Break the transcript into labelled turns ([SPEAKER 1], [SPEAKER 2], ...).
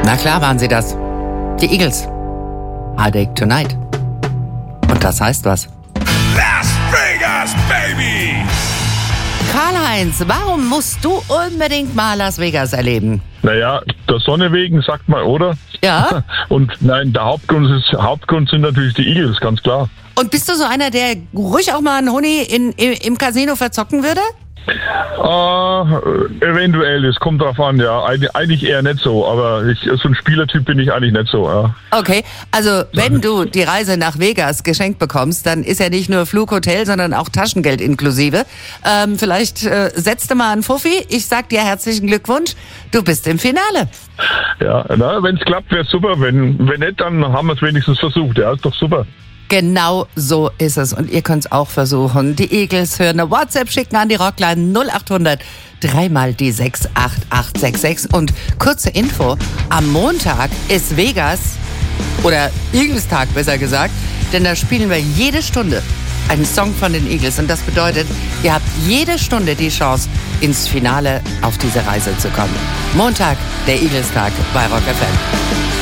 [SPEAKER 1] Na klar waren sie das. Die Eagles. Headache Tonight. Und das heißt was.
[SPEAKER 2] Las Vegas, baby!
[SPEAKER 1] Karl-Heinz, warum musst du unbedingt mal Las Vegas erleben?
[SPEAKER 3] Naja, der Sonne wegen, sagt man, oder?
[SPEAKER 1] Ja?
[SPEAKER 3] Und nein, der Hauptgrund sind natürlich die Eagles, ganz klar.
[SPEAKER 1] Und bist du so einer, der ruhig auch mal einen Huni im Casino verzocken würde?
[SPEAKER 3] Eventuell, es kommt drauf an, ja. Eigentlich eher nicht so, aber so ein Spielertyp bin ich eigentlich nicht so, ja.
[SPEAKER 1] Okay, also wenn du die Reise nach Vegas geschenkt bekommst, dann ist ja nicht nur Flug, Hotel, sondern auch Taschengeld inklusive. Vielleicht setzt du mal einen Fuffi. Ich sag dir herzlichen Glückwunsch, du bist im Finale.
[SPEAKER 3] Ja, wenn es klappt, wäre super. Wenn nicht, dann haben wir es wenigstens versucht, ja, ist doch super.
[SPEAKER 1] Genau so ist es. Und ihr könnt es auch versuchen. Die Eagles hören eine WhatsApp schicken an die Rockline 0800 3 mal die 68866. Und kurze Info, am Montag ist Vegas, oder Eagles-Tag besser gesagt, denn da spielen wir jede Stunde einen Song von den Eagles. Und das bedeutet, ihr habt jede Stunde die Chance, ins Finale auf diese Reise zu kommen. Montag, der Eagles-Tag bei Rock FM.